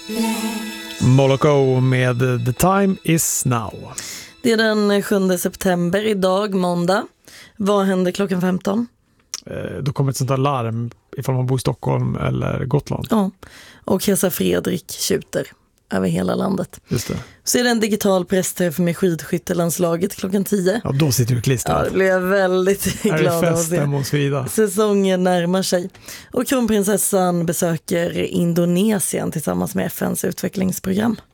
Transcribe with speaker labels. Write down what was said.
Speaker 1: Moloko med The Time Is Now.
Speaker 2: Det är den 7 september idag, måndag. Vad händer klockan 15?
Speaker 1: Då kommer ett sånt där larm ifall man bor i Stockholm eller Gotland.
Speaker 2: Ja, och Kesa Fredrik tjuter över hela landet.
Speaker 1: Just det.
Speaker 2: Så är det en digital pressträff med skidskyttelandslaget klockan 10.
Speaker 1: Ja, då sitter du klistrat.
Speaker 2: Ja, det blev jag väldigt glad av att se. Säsongen närmar sig. Och kronprinsessan besöker Indonesien tillsammans med FNs utvecklingsprogram.